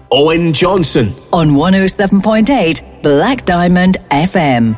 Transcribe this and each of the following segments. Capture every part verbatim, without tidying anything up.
Owen Johnson. On one oh seven point eight Black Diamond F M.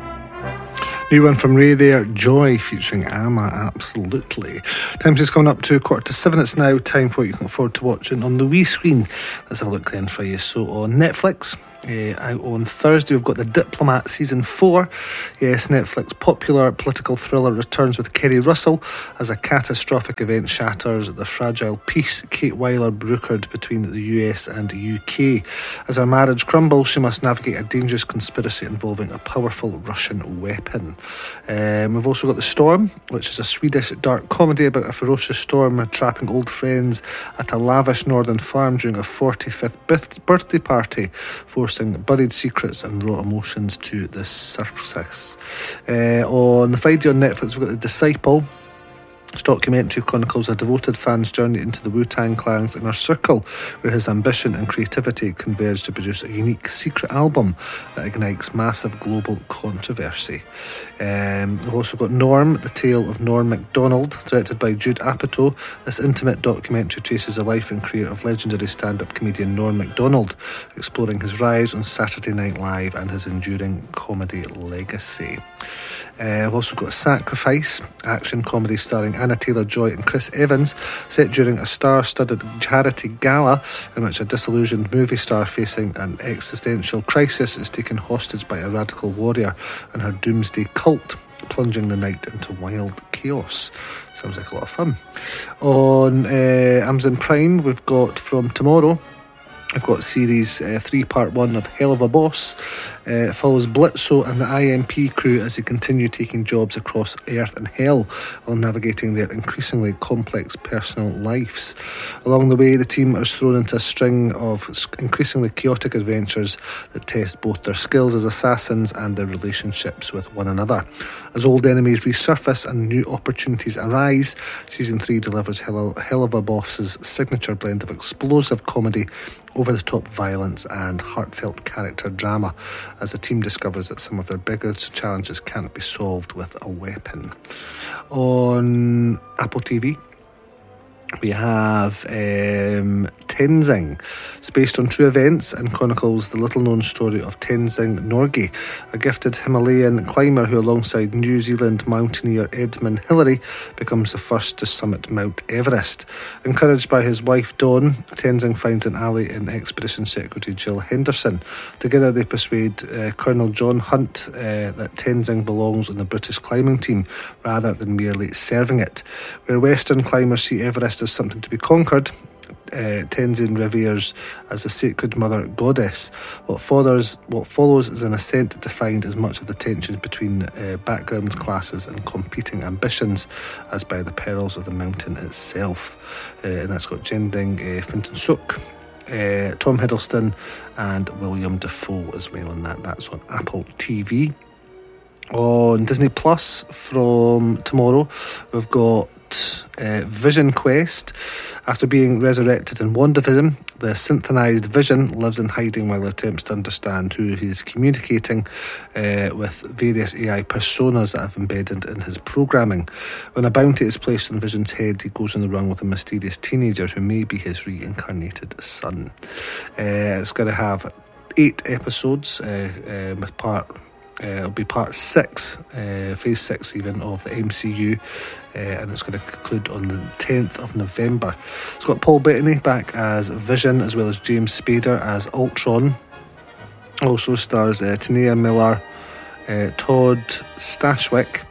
New one from Ray there, Joy, featuring Amma, absolutely. Time's just coming up to quarter to seven. It's now time for what you can look forward to watching on the wee screen. Let's have a look then for you. So on Netflix, Uh, out on Thursday, we've got The Diplomat Season four. Yes, Netflix popular political thriller returns with Kerry Russell as a catastrophic event shatters the fragile peace Kate Weiler brokered between the U S and the U K. As her marriage crumbles, she must navigate a dangerous conspiracy involving a powerful Russian weapon. Um, we've also got The Storm, which is a Swedish dark comedy about a ferocious storm trapping old friends at a lavish northern farm during a forty-fifth birthday party, forcing buried secrets and raw emotions to the surface. Uh, on the Friday on Netflix, we've got The Disciple. This documentary chronicles a devoted fan's journey into the Wu-Tang Clan's inner circle, where his ambition and creativity converge to produce a unique secret album that ignites massive global controversy. Um, we've also got Norm, the tale of Norm Macdonald, directed by Jude Apatow. This intimate documentary traces the life and career of legendary stand-up comedian Norm Macdonald, exploring his rise on Saturday Night Live and his enduring comedy legacy. Uh, we've also got Sacrifice, action comedy starring Anna Taylor-Joy and Chris Evans, set during a star-studded charity gala in which a disillusioned movie star facing an existential crisis is taken hostage by a radical warrior and her doomsday cult, plunging the night into wild chaos. Sounds like a lot of fun. On uh, Amazon Prime, we've got From Tomorrow. I've got series uh, three, part one of Hell of a Boss. Uh, it follows Blitzo and the I M P crew as they continue taking jobs across Earth and Hell while navigating their increasingly complex personal lives. Along the way, the team is thrown into a string of increasingly chaotic adventures that test both their skills as assassins and their relationships with one another. As old enemies resurface and new opportunities arise, Season three delivers Hell, Hell of a Boss's signature blend of explosive comedy, over-the-top violence and heartfelt character drama as the team discovers that some of their biggest challenges can't be solved with a weapon. On Apple T V, we have um, Tenzing. It's based on true events and chronicles the little-known story of Tenzing Norgay, a gifted Himalayan climber who, alongside New Zealand mountaineer Edmund Hillary, becomes the first to summit Mount Everest. Encouraged by his wife Dawn, Tenzing finds an ally in Expedition Secretary Jill Henderson. Together they persuade uh, Colonel John Hunt uh, that Tenzing belongs on the British climbing team rather than merely serving it. Where Western climbers see Everest as something to be conquered, Uh, Tenzing reveres as the sacred mother goddess. What follows, what follows is an ascent to find as much of the tension between uh, background classes and competing ambitions as by the perils of the mountain itself. Uh, and that's got Jending uh, Finton Sook, uh, Tom Hiddleston and William Dafoe as well in that. That's on Apple T V. On Disney Plus from tomorrow, we've got Uh, Vision Quest. After being resurrected in WandaVision, the synthesized Vision lives in hiding while he attempts to understand who he is communicating uh, with various A I personas that have embedded in his programming. When a bounty is placed on Vision's head, he goes on the run with a mysterious teenager who may be his reincarnated son. Uh, it's going to have eight episodes uh, uh, with part Uh, it'll be part six, uh, phase six even, of the M C U, uh, and it's going to conclude on the tenth of November. It's got Paul Bettany back as Vision, as well as James Spader as Ultron. Also stars uh, Tanea Miller, uh, Todd Stashwick,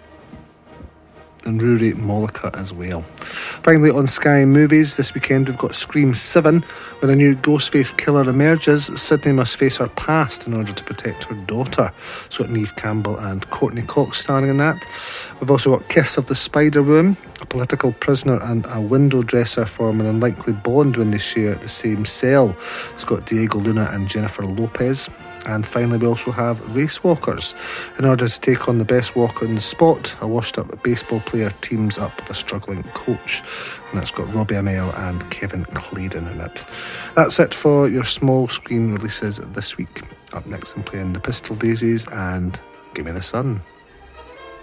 and Rory Mollica as well. Finally, on Sky Movies this weekend, we've got Scream seven. When a new Ghostface killer emerges, Sydney must face her past in order to protect her daughter. It's got Neve Campbell and Courtney Cox starring in that. We've also got Kiss of the Spider-Woman. A political prisoner and a window dresser form an unlikely bond when they share the same cell. It's got Diego Luna and Jennifer Lopez. And finally, we also have Race Walkers. In order to take on the best walker in the spot, a washed-up baseball player teams up with a struggling coach. And that's got Robbie Amell and Kevin Clayton in it. That's it for your small screen releases this week. Up next, I'm playing The Pistol Daisies and Give Me the Sun.